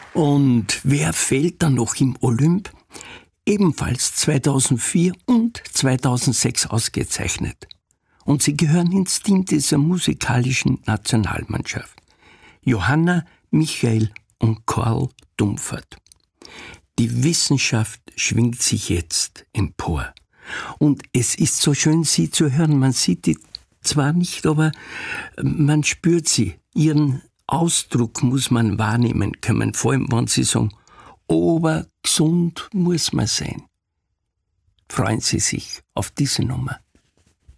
Und wer fehlt da noch im Olymp? Ebenfalls 2004 und 2006 ausgezeichnet. Und sie gehören ins Team dieser musikalischen Nationalmannschaft. Johanna, Michael und Karl Dumpfert. Die Wissenschaft schwingt sich jetzt empor. Und es ist so schön, sie zu hören. Man sieht die zwar nicht, aber man spürt sie. Ihren Ausdruck muss man wahrnehmen können, vor allem wenn sie sagen, obergesund muss man sein. Freuen Sie sich auf diese Nummer.